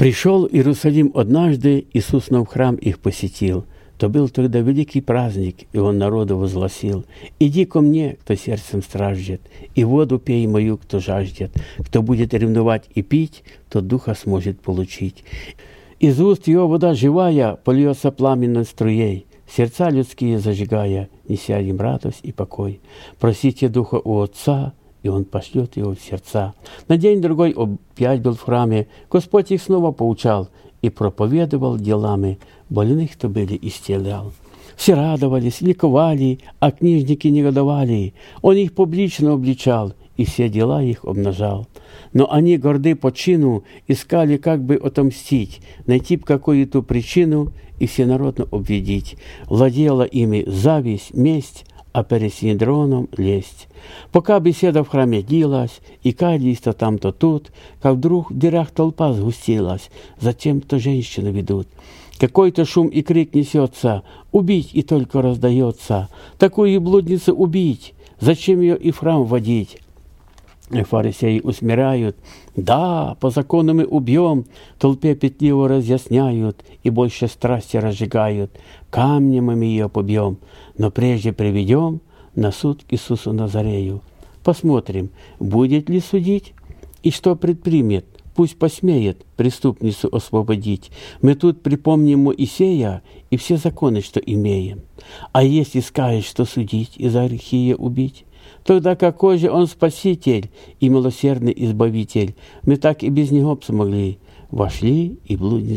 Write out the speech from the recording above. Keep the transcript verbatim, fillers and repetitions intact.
Пришел в Иерусалим однажды, Иисус в храм их посетил. То был тогда великий праздник, и Он народу возгласил: «Иди ко мне, кто сердцем страждет, и воду пей мою, кто жаждет. Кто будет ревновать и пить, тот духа сможет получить. Из уст его вода живая польется пламенной струей, сердца людские зажигая, неся им радость и покой. Просите духа у Отца, и Он пошлет его в сердца». На день-другой опять был в храме, Господь их снова поучал и проповедовал делами, больных, кто были, исцелял. Все радовались, ликовали, а книжники негодовали. Он их публично обличал и все дела их обнажал. Но они, горды по чину, искали, как бы отомстить, найти б какую-то причину и всенародно обведить. Владела ими зависть, месть, а перед Синедроном лесть. Пока беседа в храме длилась, и каялись то там, то тут, как вдруг в дырях толпа сгустилась, затем то женщину ведут. Какой-то шум и крик несется, убить и только раздается. Такую блудницу убить, зачем ее и в храм вводить? И фарисеи усмиряют: да, по закону мы убьем, толпе петливо разъясняют и больше страсти разжигают. Камнем мы ее побьем, но прежде приведем на суд к Иисусу Назарею. Посмотрим, будет ли судить и что предпримет. Пусть посмеет преступницу освободить. Мы тут припомним Моисея и все законы, что имеем. А если скажет, что судить и за грехи ее убить, тогда какой же он спаситель и милосердный избавитель? Мы так и без него смогли. Вошли и блудницы